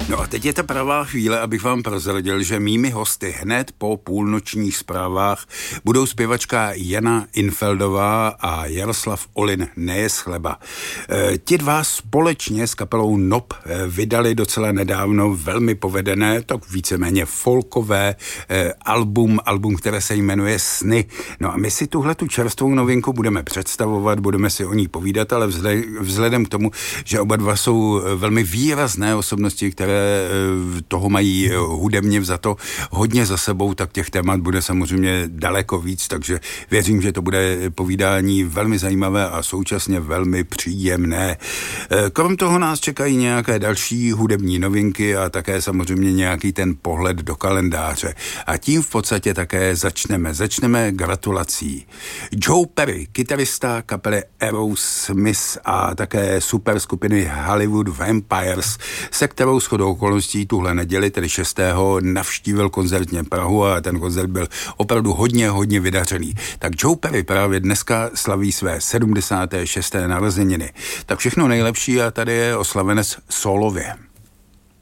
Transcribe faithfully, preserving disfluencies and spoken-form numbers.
No a teď je ta pravá chvíle, abych vám prozradil, že mými hosty hned po půlnočních zprávách budou zpěvačka Jana Infeldová a Jaroslav Olin Nejeschleba. E, ti dva společně s kapelou N O P e, vydali docela nedávno velmi povedené, tak víceméně folkové e, album, album, které se jmenuje Sny. No a my si tuhle tu čerstvou novinku budeme představovat, budeme si o ní povídat, ale vzhledem k tomu, že oba dva jsou velmi výrazné osobnosti, které toho mají hudebně vzato hodně za sebou, tak těch témat bude samozřejmě daleko víc, takže věřím, že to bude povídání velmi zajímavé a současně velmi příjemné. Krom toho nás čekají nějaké další hudební novinky a také samozřejmě nějaký ten pohled do kalendáře. A tím v podstatě také začneme. Začneme gratulací. Joe Perry, kytarista kapely Aerosmith a také super skupiny Hollywood Vampires, se kterou shodou okolností tuhle neděli, tedy šestého navštívil koncertně Prahu a ten koncert byl opravdu hodně, hodně vydařený. Tak Joe Perry právě dneska slaví své sedmdesáté šesté narozeniny. Tak všechno nejlepší a tady je oslavenec solově.